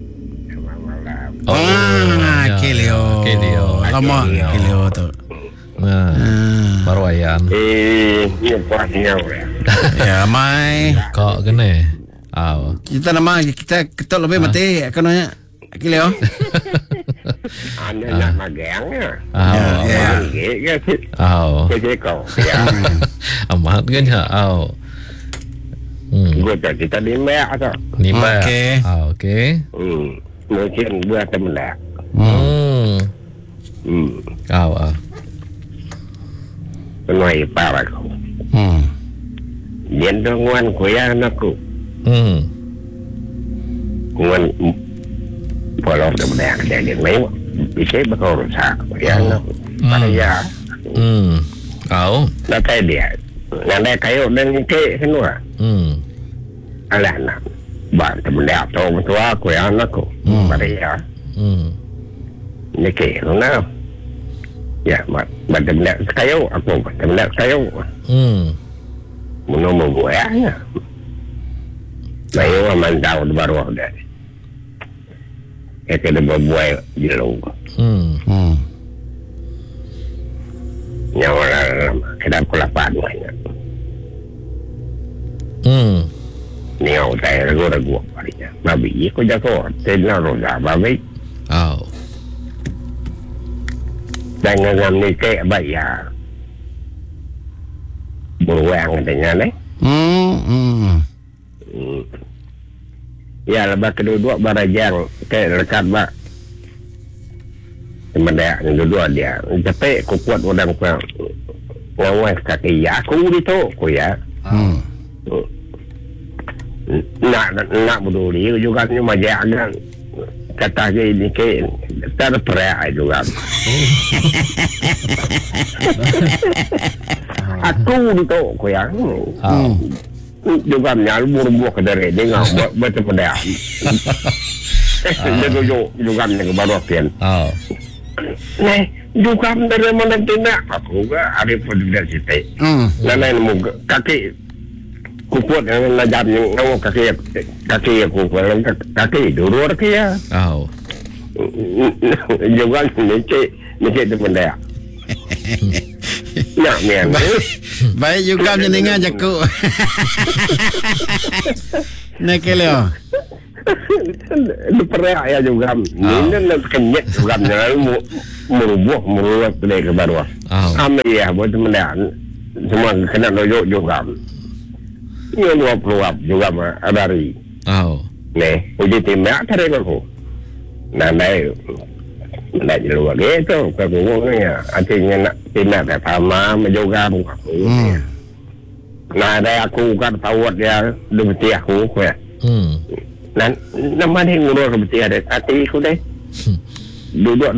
Kilio. Lama Kilio tu. Baru Ayan. Ni puasnya. Ya, mai. Kok gini? Kita nama kita ketuk lebih mati kononnya. Kilio. Anda nak magangnya. Amat kan ya. Gue tak kita nimba atau? Nimba. Okey. Mungkin buat temen dah. Kenai para aku. Dia denguan kuya anakku. Nguan polong temen dah dia main. Bisa berusaha yang pada ya. Nak dia. Nak kayu dan ke semua. Alah nak. Bang temen dah tahu tua aku yang anakku. Pada ya. Ni mana? Ya, mak temen dah kayu aku temen dah kayu. Menunggu gue ya. Bayu mandau baru ada. Kita dah berbuat jelau. Yang orang kita kelapan banyak. Ni orang saya ragu parinya. Babi aku jago, tenang roda babi. Dengan ni ke bayar. Beruang katanya ni. Ya, lepas kedua barajang ke rekat bak. Sebenarnya kedua dia. Tapi aku kuat orang ngawai kaki aku itu aku ya. Nak peduli juga cuma jangan kata ini ke terperai juga. Aku itu aku ya. Juga nyal buru-buru ke dari dengar betul pada. Dia juga yang baru kian. Nih juga dari mana tidak aku juga ada produk situ. Lain muka kaki kuat yang najam yang ngau kaki aku kaki dulu kaki ya. Juga ni tu benda. Ya, men. Baik juga jenengan jaku. Nak kelio. Lu perak ya juga. Ini nak kenyek juga merubuh dari ke baru. Kami ya buat teman semua kena loyo juga. Ini luap juga dari. Nih, uji timnya tadi aku. Nah, nak luar gitu, kegugungnya. Artinya nak timnya tak sama juga aku. Nah, ada aku kan tahu dia lebih aku ya. Nah, nama dia ngurus lebih ada hati aku deh. Duduk